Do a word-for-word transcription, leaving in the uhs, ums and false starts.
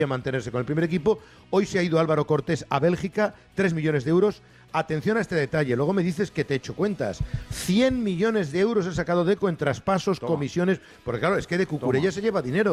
mantenerse con el primer equipo. Hoy se ha ido Álvaro Cortés a Bélgica, tres millones de euros. Atención a este detalle, luego me dices que te he hecho cuentas. cien millones de euros he sacado Deco en traspasos, Toma. comisiones, porque claro, es que de Cucurella Toma. se lleva dinero.